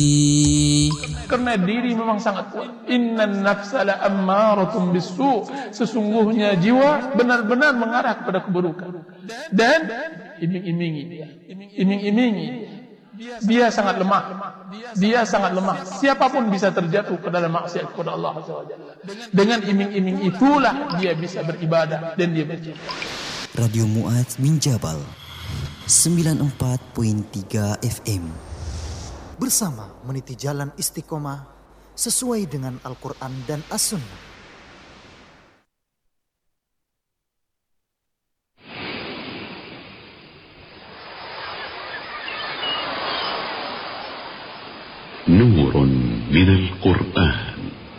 Karena diri memang sangat kuat. Innan nafsa la ammaratun bisu. Sesungguhnya jiwa benar-benar mengarah kepada keburukan. Dan iming-imingi dia. Iming-imingi dia sangat lemah. Dia sangat lemah. Siapapun bisa terjatuh ke dalam maksiat kepada Allah SWT. Dengan iming-iming itulah dia bisa beribadah dan dia berjihad. Radio Mu'adz bin Jabal 94.3 FM. Bersama meniti jalan istiqomah sesuai dengan Al-Quran dan As-Sunnah. نور من القرآن.